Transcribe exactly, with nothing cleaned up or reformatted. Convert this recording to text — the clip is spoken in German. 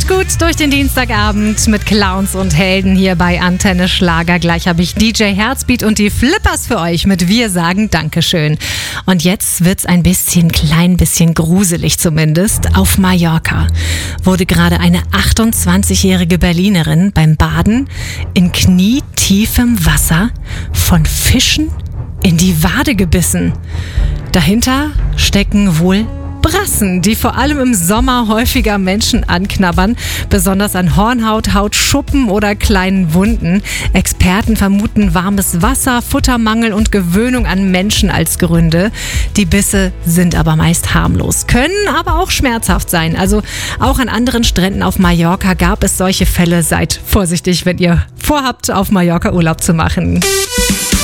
gut durch den Dienstagabend mit Clowns und Helden hier bei Antenne Schlager. Gleich habe ich D J Herzbeat und die Flippers für euch mit Wir sagen Dankeschön. Und jetzt wird's ein bisschen, klein bisschen gruselig zumindest. Auf Mallorca wurde gerade eine achtundzwanzigjährige Berlinerin beim Baden in knietiefem Wasser von Fischen in die Wade gebissen. Dahinter stecken wohl Brassen, die vor allem im Sommer häufiger Menschen anknabbern, besonders an Hornhaut, Hautschuppen oder kleinen Wunden. Experten vermuten warmes Wasser, Futtermangel und Gewöhnung an Menschen als Gründe. Die Bisse sind aber meist harmlos, können aber auch schmerzhaft sein. Also auch an anderen Stränden auf Mallorca gab es solche Fälle. Seid vorsichtig, wenn ihr vorhabt, auf Mallorca Urlaub zu machen.